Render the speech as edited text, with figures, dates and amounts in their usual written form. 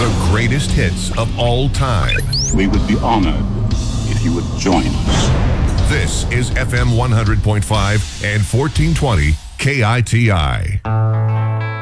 The greatest hits of all time. We would be honored if you would join us. This is FM 100.5 and 1420 KITI.